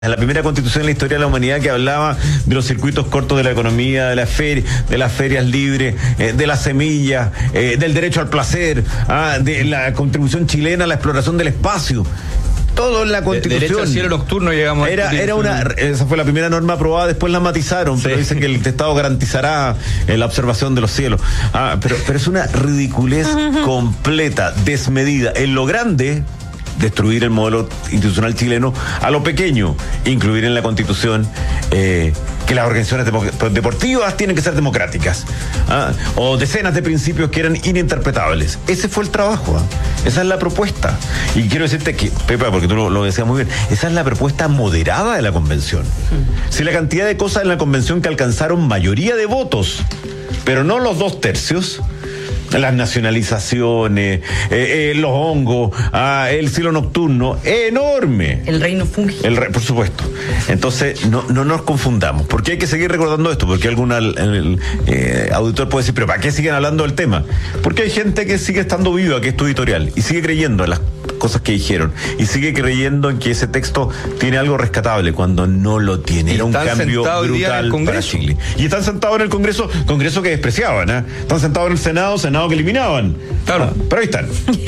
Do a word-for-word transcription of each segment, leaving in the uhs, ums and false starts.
La primera constitución en la historia de la humanidad que hablaba de los circuitos cortos de la economía, de, la feria, de las ferias libres, eh, de las semillas, eh, del derecho al placer, ah, de la contribución chilena a la exploración del espacio. Todo en la Constitución. De, derecho al cielo nocturno llegamos. Era, era una, esa fue la primera norma aprobada, después la matizaron, sí. Pero dicen que el Estado garantizará eh, la observación de los cielos. Ah, pero, pero es una ridiculez completa, desmedida. En lo grande, destruir el modelo institucional chileno; a lo pequeño, incluir en la Constitución eh, que las organizaciones deportivas tienen que ser democráticas, ¿ah? O decenas de principios que eran ininterpretables. Ese fue el trabajo, ¿ah? Esa es la propuesta. Y quiero decirte que, Pepa, porque tú lo, lo decías muy bien, esa es la propuesta moderada de la convención. Mm. Si la cantidad de cosas en la convención que alcanzaron mayoría de votos, pero no los dos tercios, las nacionalizaciones, eh, eh, los hongos, ah, el cielo nocturno, enorme. El reino fungi. El re, por supuesto. Entonces, no, no nos confundamos, porque hay que seguir recordando esto, porque algún el, el, eh, auditor puede decir, pero ¿para qué siguen hablando del tema? Porque hay gente que sigue estando viva, que es tu editorial, y sigue creyendo en las cosas que dijeron, y sigue creyendo en que ese texto tiene algo rescatable, cuando no lo tiene. Era un cambio brutal para Chile. Y están sentados en el Congreso, Congreso que despreciaban, ¿eh? Están sentados en el Senado, Senado que eliminaban. Claro, ah, pero ahí están.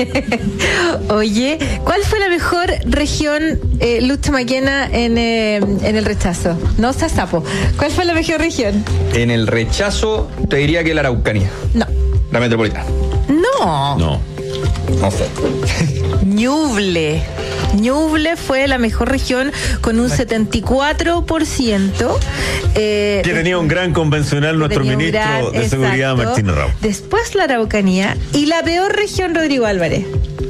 Oye, ¿cuál fue la mejor región, eh, Luz Maquena, en, eh, en el rechazo? No seas sapo. ¿Cuál fue la mejor región? En el rechazo, te diría que la Araucanía. No. La metropolitana. No. No. No sé. Ñuble. Ñuble fue la mejor región con un setenta y cuatro por ciento. Eh, que tenía un gran convencional nuestro ministro gran, de exacto. Seguridad, Martín Raúl. Después la Araucanía y la peor región, Rodrigo Álvarez.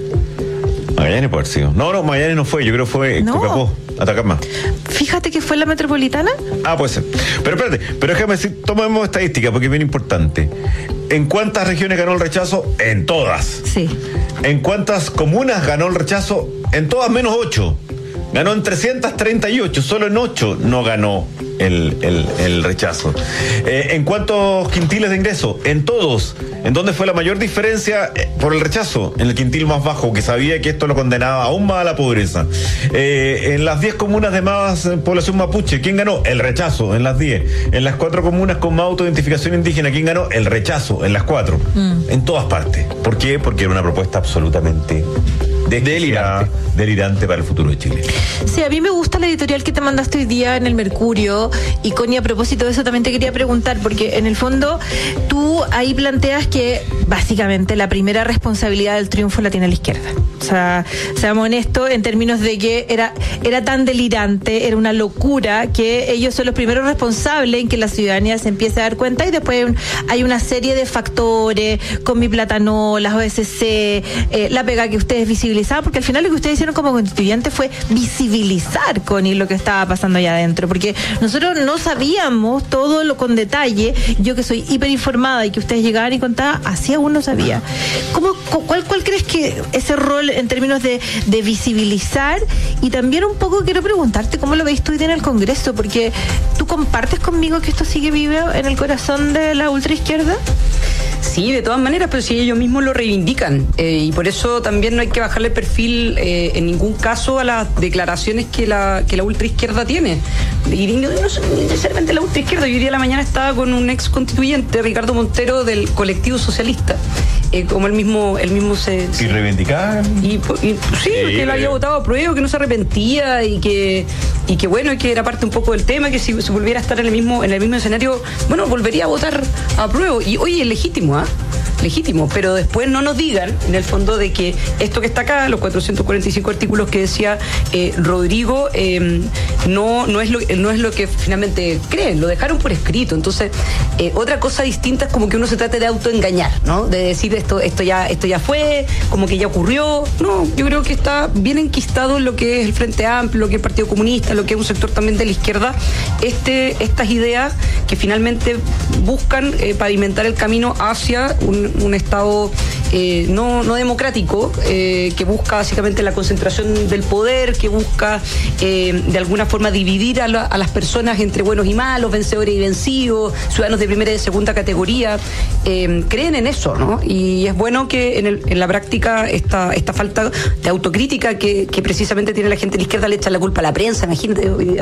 Magallanes puede haber sido. No, no, Magallanes no fue, yo creo que fue no. Copiapó, Atacama. Fíjate que fue la metropolitana. Ah, puede ser. Pero espérate, pero déjame decir, tomemos estadística porque es bien importante. ¿En cuántas regiones ganó el rechazo? En todas. Sí. ¿En cuántas comunas ganó el rechazo? En todas menos ocho. Ganó en trescientas treinta y ocho, solo en ocho no ganó el, el, el rechazo. Eh, ¿En cuántos quintiles de ingreso? En todos. ¿En dónde fue la mayor diferencia por el rechazo? En el quintil más bajo, que sabía que esto lo condenaba aún más a la pobreza. Eh, en las diez comunas de más población mapuche, ¿quién ganó? El rechazo, en las diez. En las cuatro comunas con más autoidentificación indígena, ¿quién ganó? El rechazo, en las cuatro. Mm. En todas partes. ¿Por qué? Porque era una propuesta absolutamente delirante. delirante para el futuro de Chile. Sí, a mí me gusta la editorial que te mandaste hoy día en el Mercurio, y Connie, a propósito de eso también te quería preguntar, porque en el fondo tú ahí planteas que básicamente la primera responsabilidad del triunfo la tiene la izquierda. O sea, seamos honestos en términos de que era, era tan delirante, era una locura, que ellos son los primeros responsables en que la ciudadanía se empiece a dar cuenta, y después hay una serie de factores, con mi plátano, las O S C, eh, la pega que ustedes visibilizaban, porque al final lo que ustedes hicieron como constituyentes fue visibilizar, Connie, lo que estaba pasando allá adentro, porque nosotros no sabíamos todo lo con detalle. Yo, que soy hiperinformada, y que ustedes llegaban y contaban, así aún no sabía. ¿Cómo, cuál, ¿Cuál crees que ese rol en términos de, de visibilizar? Y también un poco quiero preguntarte cómo lo veis tú en el Congreso, porque tú compartes conmigo que esto sigue vivo en el corazón de la ultraizquierda. Sí, de todas maneras, pero si ellos mismos lo reivindican, eh, y por eso también no hay que bajarle el perfil eh, en ningún caso a las declaraciones que la que la ultraizquierda tiene. Y no, no necesariamente la ultraizquierda. Yo hoy día a la mañana estaba con un ex constituyente, Ricardo Montero, del colectivo socialista. Eh, como él mismo, él mismo se... ¿Y reivindicar? Y, y, sí, sí, que él había votado a prueba, que no se arrepentía, y que y que bueno, y que era parte un poco del tema, que si se volviera a estar en el mismo en el mismo escenario, bueno, volvería a votar a prueba. Y oye, es legítimo, ¿ah? ¿eh? legítimo, pero después no nos digan, en el fondo, de que esto que está acá, los cuatrocientos cuarenta y cinco artículos que decía eh, Rodrigo, eh, no, no, es lo, no es lo que finalmente creen, lo dejaron por escrito. Entonces, eh, otra cosa distinta es como que uno se trate de autoengañar, ¿no? De decir esto, esto ya, esto ya fue, como que ya ocurrió. No, yo creo que está bien enquistado en lo que es el Frente Amplio, lo que es el Partido Comunista, lo que es un sector también de la izquierda, este, estas ideas que finalmente buscan eh, pavimentar el camino hacia un, un Estado eh, no, no democrático, eh, que busca básicamente la concentración del poder, que busca eh, de alguna forma dividir a, la, a las personas entre buenos y malos, vencedores y vencidos, ciudadanos de primera y de segunda categoría. Eh, creen en eso, ¿no? Y es bueno que en, el, en la práctica esta, esta falta de autocrítica que, que precisamente tiene la gente de la izquierda le echa la culpa a la prensa, imagínate.